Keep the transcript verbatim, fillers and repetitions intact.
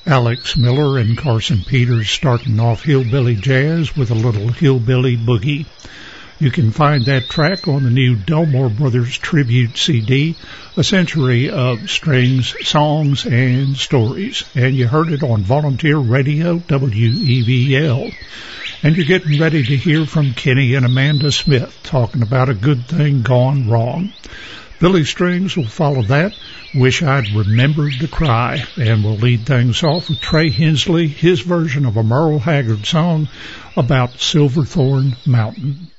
Alex Miller and Carson Peters starting off Hillbilly Jazz with a little Hillbilly Boogie. You can find that track on the new Delmore Brothers Tribute C D, A Century of Strings, Songs, and Stories. And you heard it on Volunteer Radio, W E V L. And you're getting ready to hear from Kenny and Amanda Smith talking about a good thing gone wrong. Billy Strings will follow that, Wish I'd Remembered to Cry, and we'll lead things off with Trey Hensley, his version of a Merle Haggard song about Silverthorne Mountain.